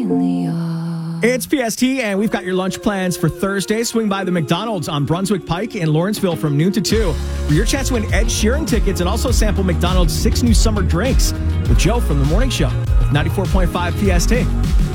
It's PST, and we've got your lunch plans for Thursday. Swing by the McDonald's on Brunswick Pike in Lawrenceville from noon to 2 for your chance to win Ed Sheeran tickets and also sample McDonald's 6 new summer drinks with Joe from The Morning Show, 94.5 PST.